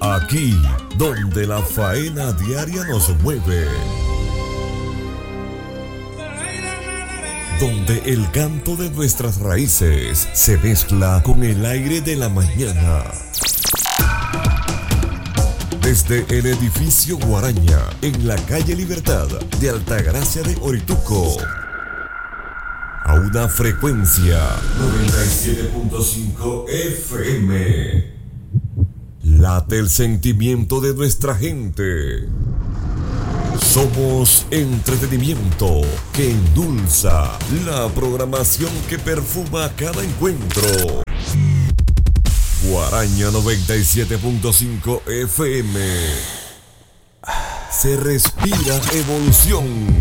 Aquí, donde la faena diaria nos mueve. Donde el canto de nuestras raíces se mezcla con el aire de la mañana. Desde el edificio Guaraña, en la calle Libertad de Altagracia de Orituco, a una frecuencia 97.5 FM. Late el sentimiento de nuestra gente. Somos entretenimiento que endulza la programación que perfuma cada encuentro. Guaraña 97.5 FM. Se respira evolución.